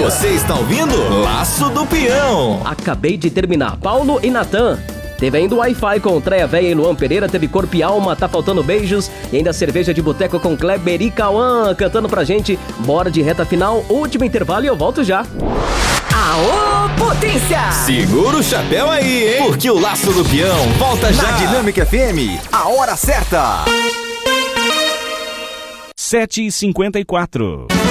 Você está ouvindo Laço do Peão. Acabei de terminar. Paulo e Natan. Teve ainda o Wi-Fi com Treia Véia e Luan Pereira. Teve Corpo e Alma, Tá Faltando Beijos. E ainda cerveja de boteco com Kleber e Cauã cantando pra gente. Bora de reta final, último intervalo e eu volto já. Aô, potência! Segura o chapéu aí, hein? Porque o Laço do Peão volta já. Na Dinâmica FM, a hora certa. 7h54.